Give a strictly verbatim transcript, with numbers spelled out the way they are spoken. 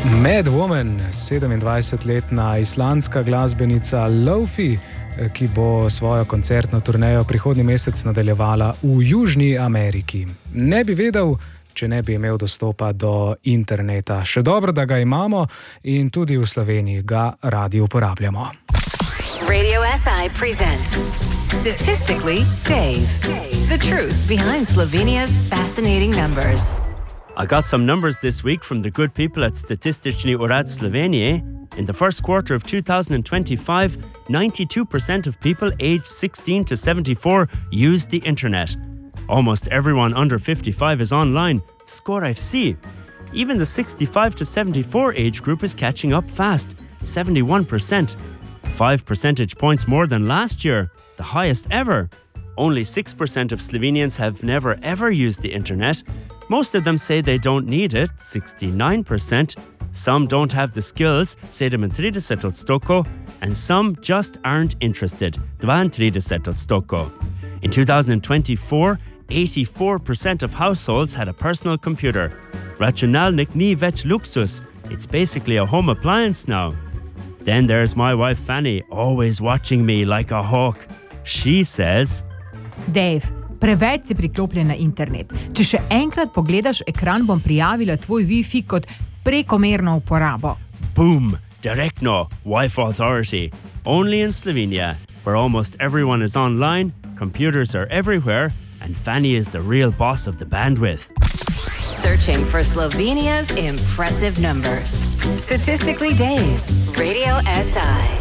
Mad Woman, sedemindvajsetletna islandska glasbenica Lofi, ki bo svojo koncertno turnejo prihodnji mesec nadaljevala v Južni Ameriki. Ne bi vedel, če ne bi imel dostopa do interneta. Še dobro, da ga imamo in tudi v Sloveniji ga radi uporabljamo. Radio S I presents Statistically Dave. The truth behind Slovenia's fascinating numbers. I got some numbers this week from the good people at Statistični urad Slovenije. In the first quarter of two thousand twenty-five, ninety-two percent of people aged sixteen to seventy-four used the internet. Almost everyone under fifty-five is online. Score F C. Even the sixty-five to seventy-four age group is catching up fast. seventy-one percent. Five percentage points more than last year. The highest ever. Only six percent of Slovenians have never ever used the internet. Most of them say they don't need it, sixty-nine percent. Some don't have the skills, sedemintrideset odstotkov, and some just aren't interested, dvaintrideset odstotkov. In two thousand twenty-four, eighty-four percent of households had a personal computer. Računalnik ni več luksus. It's basically a home appliance now. Then there's my wife Fanny, always watching me like a hawk. She says, Dave, preveč si priklopljen na internet. Če še enkrat pogledaš ekran, bom prijavila tvoj Wi-Fi kot prekomerno uporabo. Boom! Direktno, Wi-Fi authority. Only in Slovenia, where almost everyone is online, computers are everywhere, and Fanny is the real boss of the bandwidth. Searching for Slovenia's impressive numbers. Statistically Dave. Radio S I.